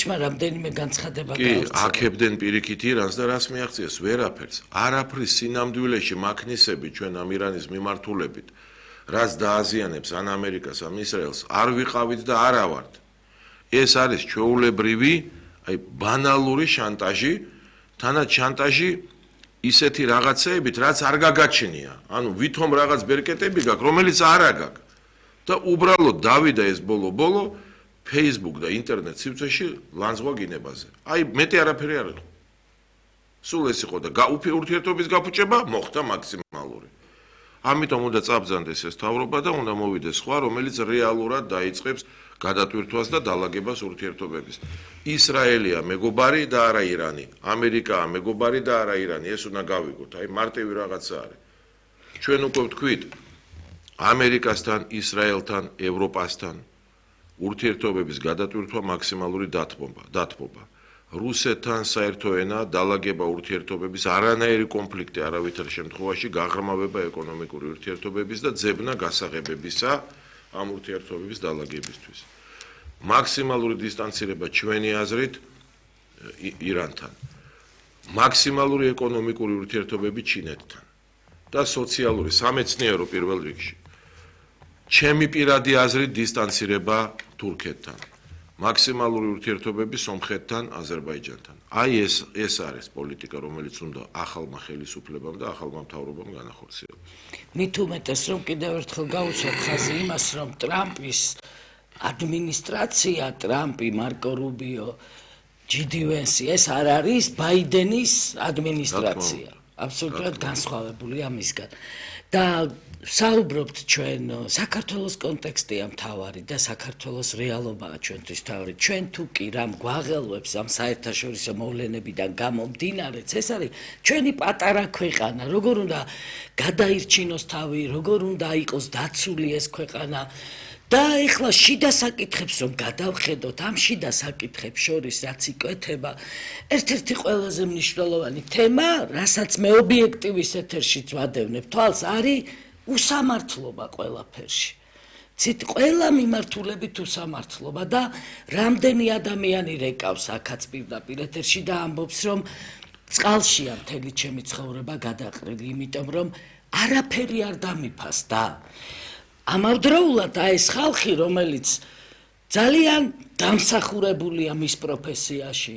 ბიჭმა რამდენიმე განცხადება გააცხადა. კი, აქებდნენ პირიქით ირანს და რას მიაღწიეს? ვერაფერს. არაფრის სინამდვილეში მაქნისები ჩვენ ამ ირანის მიმართულებით, რაც დააზიანებს ან ამერიკას, ან ისრაელს, არ ვიყავით და არა ვართ. ეს არის ჩვეულებრივი, აი ბანალური შანტაჟი, თანაც შანტაჟი ისეთი რაღაცეებით, რაც არ გაგაჩნია. ანუ ვითომ რაღაც ბერკეტები გაქვს, რომელიც არ აგაკ. და უბრალოდ დავიდა ეს ბოლო Facebook და ინტერნეტ სივრცეში ლანძღვა გინებაზე. აი მეტი არაფერი არ იყო. სულ ეს იყო და ურთიერთობის გაფუჭება მოხდა მაქსიმალური. ამიტომ უნდა წაბრძანდეს ეს თავრობა და უნდა მოვიდეს სხვა, რომელიც რეალურად დაიწყებს გადატვირთვას და დალაგებას ურთიერთობების. ისრაელია მეგობარი და არა ირანი, ამერიკაა მეგობარი და არა ირანი, ეს უნდა გავიგოთ. აი მარტივი რაღაცა არის. ჩვენ უკვე ვთქვით ამერიკასთან, ისრაელთან, ევროპასთან ურთიერთობების გადატვირთვა მაქსიმალური დათმობა. რუსეთთან საერთო ენა, დალაგება ურთიერთობების, არანაირი კონფლიქტი არავითარ შემთხვევაში, გაღრმავება ეკონომიკური ურთიერთობების და ძებნა გასაღებებისა ამ ურთიერთობების დალაგებისთვის. მაქსიმალური დისტანცირება ჩვენი აზრით ირანთან. მაქსიმალური ეკონომიკური ურთიერთობები ჩინეთთან და სოციალური, სამეცნიერო პირველ რიგში. ჩემი პირადი აზრით დისტანცირება თურქეთთან. მაქსიმალური ურთიერთობები სომხეთთან, აზერბაიჯანთან. აი ეს არის პოლიტიკა, რომელიც უნდა ახალმა ხელისუფლებამ და ახალმა მთავრობამ განახორციელოს. მით უმეტეს რომ კიდევ ერთხელ გავუშვათ ხაზი იმას, რომ ტრამპის ადმინისტრაცია, ტრამპი, მარკო რუბიო, ჯიდი ვენსი, ეს არ არის ბაიდენის ადმინისტრაცია. აბსოლუტურად განსხვავებულია მისგან. და საუბრობთ ჩვენ საქართველოს კონტექსტია მთავარი და საქართველოს რეალობაა ჩვენთვის მთავარი. ჩვენ თუ კი რამ გვაღელვებს ამ საერთაშორისო მოვლენებიდან გამომდინარეც, ეს არის ჩვენი პატარა ქვეყანა, როგორ უნდა გადაირჩინოს თავი, როგორ უნდა იყოს დაცული ეს ქვეყანა. და ეხლა შიდა საკითხებს რომ გადავხედოთ, ამ შიდა საკითხებს შორის რაც იკვეთება, ერთ-ერთი ყველაზე მნიშვნელოვანი თემა, რასაც მე ობიექტივის ეთერშიც ვადევნებ თვალს, არის უსამართლობა ყველაფერში. ცით ყველა მიმართულებით უსამართლობა და რამდენი ადამიანი რეკავს აქაც პირდაპირ ეთერში და ამბობს რომ წყალშია მთელი ჩემი ცხოვრება გადაყრილი, იმიტომ რომ არაფერი არ დამიფასდა. ამავდროულად ეს ხალხი, რომელიც ძალიან დამსახურებულია მის პროფესიაში,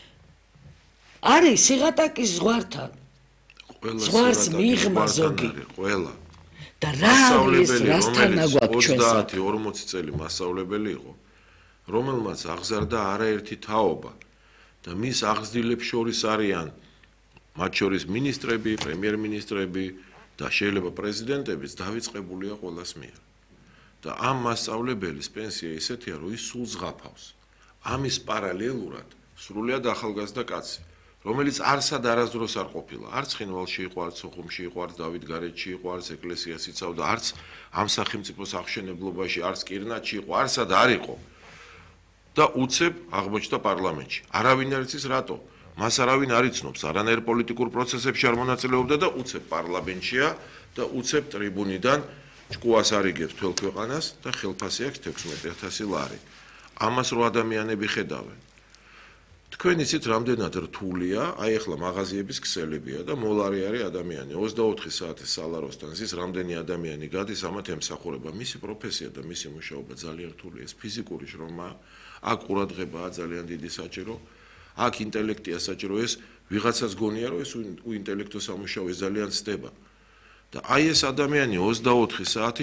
არის სიღატაკის ზღვართან. ზღვარს მიღმა ზოგი. ყველა. და რა არის რასთანა გვაქვს ჩვენს 30-40 წელი მასწავლებელი იყო, რომელმაც აღზარდა არაერთი თაობა და მის აღზრდილებს შორის არიან მათ შორის მინისტრები, პრემიერ-მინისტრები და შეიძლება პრეზიდენტებიც დავიწყებულია ყველას მიერ. და ამ მასწავლებელის პენსია ისეთია, რომ ის სულ ზღაფავს. ამის პარალელურად სრულიად ახალგაზრდა კაცი, რომელიც არსად არასდროს არ ყოფილა, არც ხინვალში იყო, არც სოხუმში იყო, არც დავითგარეჯში იყო, არც ეკლესიას იცავდა, არც ამ სახელმწიფოს აღშენებლობაში, არც კირნატში იყო, არსად არ იყო. და უცებ აღმოჩნდა პარლამენტში. არავინ არ იცის რატო? მას არავინ არ იცნობს, არანაირ პოლიტიკურ პროცესებში არ მონაწილეობდა და უცებ პარლამენტშია და უცებ ტრიბუნიდან ჭკუას არიგებს თელ ქვეყანას და ხელფასი აქვს 16,000 ლარი. ამას რო ადამიანები ხედავენ. თქვენ იცით რამდენად რთულია, აი ახლა მაღაზიების ქსელებია და მოლარი არის ადამიანი. 24 საათის სალაროსთან ზის რამდენი ადამიანი გადის, ამათ ემსახურება. მისი პროფესია და მისი მუშაობა ძალიან რთულია. ეს ფიზიკური შრომაა, აქ ყურადღებაა ძალიან დიდი საჭირო. აქ ინტელექტია საჭირო, ეს ვიღაცას გონია, რომ ეს ინტელექტო სამუშაო ეს ძალიან ცდება. და აი ეს ადამიანი 24 საათი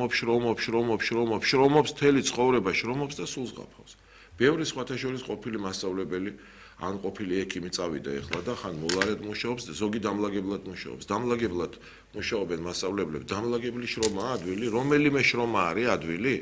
შრომობს, მთელი ცხოვრება შრომობს და სულ ზღაფავს. ბევრი სხვათა შორის ყოფილი მასწავლებელი, ან ყოფილი ექიმი წავიდა ეხლა და ხან მოლარედ მუშაობს, ზოგი დამლაგებლად მუშაობს. დამლაგებლად მუშაობენ მასწავლებლები, დამლაგებული შრომაა ადვილი, რომელიმე შრომა არის ადვილი.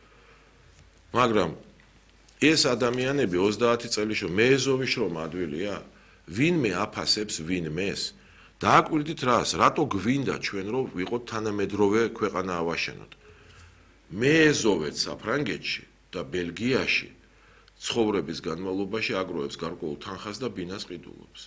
მაგრამ ეს ადამიანები 30 წელი მეეზოვი შრომა ადვილია? ვინმე აფასებს ვინმეს? დააკვირდით რას, რატო გვინდა ჩვენ რომ ვიყოთ თანამედროვე ქვეყანა ავაშენოთ? მეეზოვეთ საფრანგეთში და ბელგიაში ცხოვრების განმავლობაში აგროვებს გარკვეულ თანხას და ბინას ყიდულობს.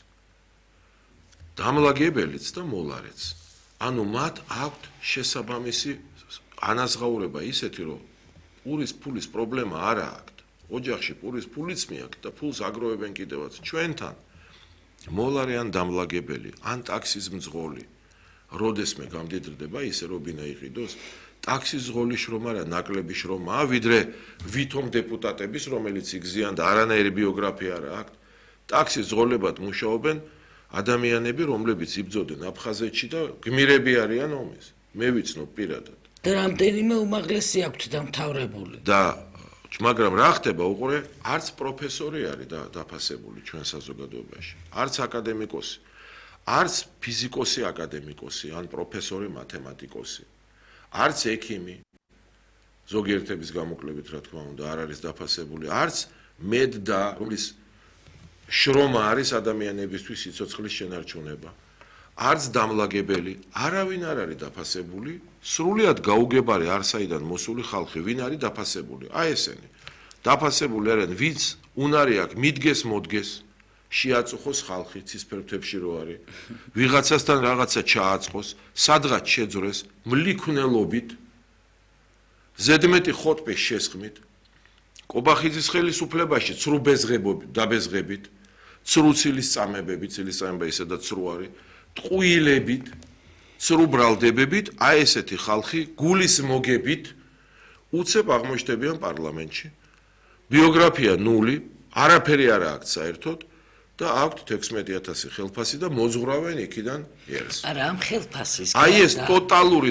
დამლაგებელიც და მოლარეც. ანუ მათ აქვთ შესაბამისი ანაზღაურება ისეთი, რომ პურის ფულის პრობლემა არ აქვს. ოჯახში ფულიც მიაქვს და ფულს აგროვებენ კიდევაც ჩვენთან. მოლარე ან დამლაგებელი, ან ტაქსის მძღოლი. როდესმე გამდიდრდება ისე რობინა იყიდოს, ტაქსის ზღოლის შრომა რა ნაკლები შრომაა, ვიდრე ვითომ დეპუტატების, რომელიც იგზიან და არანაირი ბიოგრაფია არ აქვს. ტაქსის ზღოლებად მუშაობენ ადამიანები, რომლებიც იბრძოდნენ აფხაზეთში და გმირები არიან ომის. მე ვიცნობ პირადად. და რამდენიმე უმაღლესი აქვთ დამთავრებული. და მაგრამ რა ხდება უყურე, არც პროფესორი არის დაფასებული ჩვენ საზოგადოებაში, არც აკადემიკოსი, არც ფიზიკოსი აკადემიკოსი, ან პროფესორი მათემატიკოსი, არც ექიმი, ზოგიერთების გამოკლებით რა თქმა უნდა, არ არის დაფასებული, არც მედდა, რომლის შრომა არის ადამიანებისთვის სიცოცხლის შენარჩუნება, არც დამლაგებელი, არავინ არ არის დაფასებული, სრულიად გაუგებარი არსაიდან მოსული ხალხი, ვინ არის დაფასებული? აი ესენი. დაფასებული არიან, ვინც უნარი აქვს მიდგეს მოდგეს, შეაწუხოს ხალხი ცისფერფრთებში რო არის, ვიღაცასთან რაღაცა ჩააწყოს, სადღაც შეძრეს, მლიქვნელობით, ზედმეტი ხოტბის შესხმით, კობახიძის ხელისუფლებაში ცრუ დაბეზღებით, ცრუ ცილის წამებებით, ცილის წამება ისედაც ცრუ არის, ტყუილებით, ცრუ ბრალდებებით, აი ესეთი ხალხი გულის მოგებით უცებ აღმოჩნდებიან პარლამენტში. ბიოგრაფია ნული, არაფერი არ აქვს საერთოდ და აქვთ 16,000 ხელფასი და მოძღვრავენ იქიდან ერს. არა, ამ ხელფასის. აი ეს ტოტალური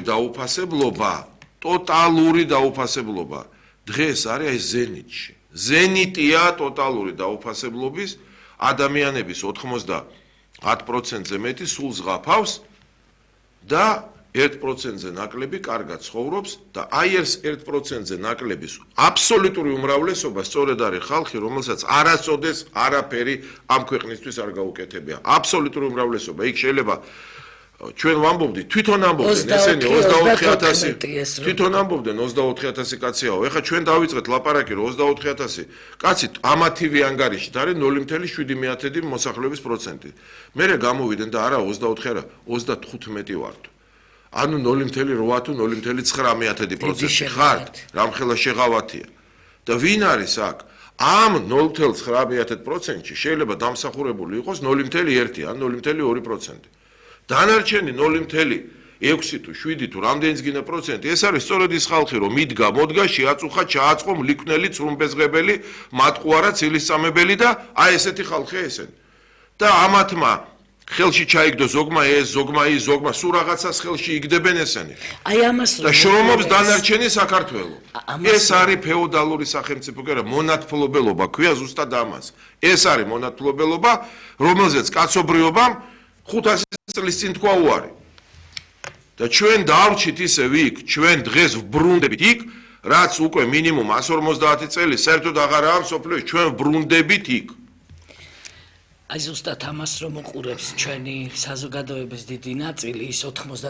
დაუფასებლობა დღეს არის აი ზენიტში. ზენიტია ტოტალური დაუფასებლობის ადამიანების 90%-ზე მეტი სულ ზღაფავს და 1%-ზე ნაკლები კარგად ცხოვრობს და აი ეს 1%-ზე ნაკლების აბსოლუტური უმრავლესობა სწორედ არის ხალხი, რომელსაც არასოდეს არაფერი ამ ქვეყნისთვის არ გაუკეთებია. აბსოლუტური უმრავლესობა. იქ შეიძლება ჩვენ ვამბობდით, თვითონ ამბობდნენ ესენი 24,000, თვითონ ამბობდნენ 24,000 კაციაო. ეხლა ჩვენ დავიწყეთ ლაპარაკი, რომ 24,000 კაცი ამათივე ანგარიშით არის 0,7 მოსახლეობის პროცენტი. მერე გამოვიდნენ და არა 24 არა, 35 ვართ. ანუ 0,8 თუ 0,9% ხართ, რამხელა შეღავათია. და ვინ არის აქ? ამ 0,9%-ში შეიძლება დამსახურებული იყოს 0,1 ან 0,2%. დანარჩენი 0,6 თუ 7 თუ რამდენიც გინდა პროცენტი, ეს არის სწორედ ის ხალხი, რომ მიდგა, მოდგა, შეაწუხა, ჩააწყო, მლიქვნელი, ცრუმბეზღებელი, მატყუარა, ცილისწამებელი და აი ესეთი ხალხია ესენი. და ამათმა ხელში ჩაიგდო ზოგმა ეს, ზოგმა ის, ზოგმა სულ რაღაცას ხელში იგდებენ ესენი. აი ამას და შრომობს დანარჩენი საქართველო. ეს არის ფეოდალური სახელმწიფო, კი არა, მონათფლობელობა ქვია ზუსტად ამას. ეს არის მონათფლობელობა, რომელზეც კაცობრიობამ 500 წლის წინ თქვა უარი. და ჩვენ დავრჩით ისევ იქ, ჩვენ დღეს ვბრუნდებით იქ, რაც უკვე მინიმუმ 150 წელი საერთოდ აღარაა მსოფლიოში, ჩვენ ვბრუნდებით იქ. აი ზუსტად ამას რომ უყურებს ჩვენი საზოგადოების დიდი ნაწილი, ის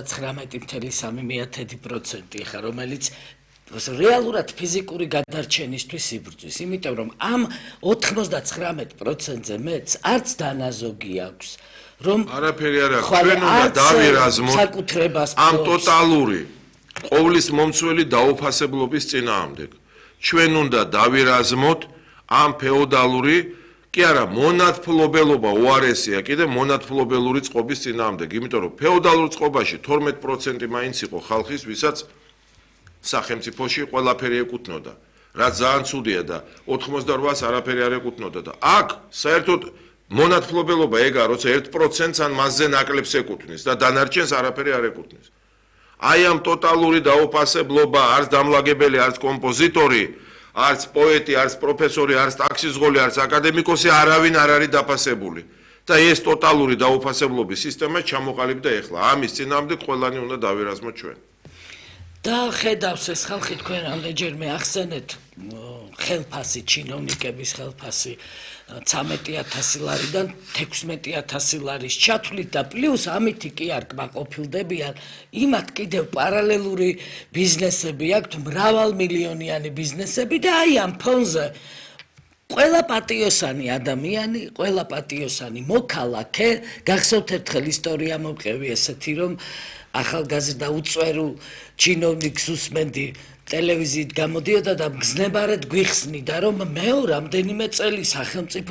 99.3%, ხა რომელიც რეალურად ფიზიკური გადარჩენისთვის იბრძვის, იმიტომ რომ ამ 99%-ზე მეც არც დანაზოგი აქვს, რომ არაფერი არ აქვს, ჩვენ უნდა დავირაზმოთ ამ ტოტალური ყოვლის მომცველი დაუფასებლობის წინააღმდეგ. ჩვენ უნდა დავირაზმოთ ამ ფეოდალური კი არა, მონათფლობელობა უარესია კიდე მონათფლობელური წყობის წინააღმდეგ, იმიტომ რომ ფეოდალურ წყობაში 12% მაინც იყო ხალხის, ვისაც სახელმწიფოში ყველაფერი ეკუთვნოდა. რაც ძალიან ცუდია და 88-ს არაფერი არ ეკუთვნოდა და აქ საერთოდ მონათფლობელობა ეგა, როცა 1%-ს ან მასზე ნაკლებს ეკუთვნის და დანარჩენს არაფერი არ ეკუთვნის. აი ამ ტოტალური დაუფასებლობა, არც დამლაგებელი, არც კომპოზიტორი, არც პოეტი, არც პროფესორი, არც ტაქსიზღოლი, არც აკადემიკოსი არავინ არ არის დაფასებული. და ეს ტოტალური დაუფასებლობის სისტემა ჩამოყალიბდა ეხლა. ამის წინააღმდეგ ყველანი უნდა დავირაზმოთ ჩვენ. და ხედავს ეს ხალხი თქვენ რამდენჯერმე ახსენეთ ხელფასი, ჩინოვნიკების ხელფასი 13,000 ლარიდან 16,000 ლარის ჩათვლით და პლუს ამითი კი არ კმაყოფილდებიან, იმათ კიდევ პარალელური ბიზნესები აქვთ, მრავალმილიონიანი ბიზნესები და აი ამ ფონზე ყველა პატიოსანი ადამიანი, ყველა პატიოსანი მოქალაქე, გახსოვთ ერთხელ ისტორია მომყევი ესეთი, რომ ახალგაზრდა უწვერულ ჩინოვნიკს უსმენდი ტელევიზიით გამოდიოდა და მგზნებარედ გვიხსნიდა, რომ მე რამდენიმე წელი სახელმწიფო